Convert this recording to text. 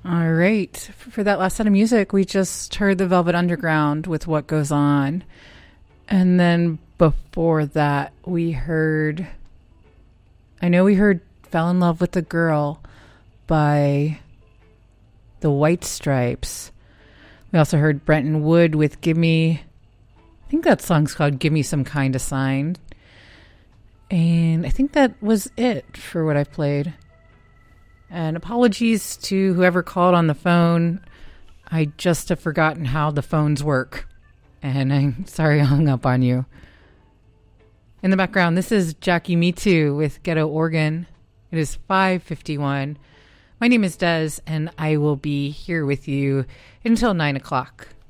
All right. For that last set of music, we just heard the Velvet Underground with What Goes On. And then before that, we heard Fell in Love with a Girl by the White Stripes. We also heard Brenton Wood with I think that song's called Give Me Some Kind of Sign. And I think that was it for what I played. And apologies to whoever called on the phone. I just have forgotten how the phones work. And I'm sorry I hung up on you. In the background, this is Jackie Me Too with Ghetto Organ. It is 5:51. My name is Des, and I will be here with you until 9 o'clock.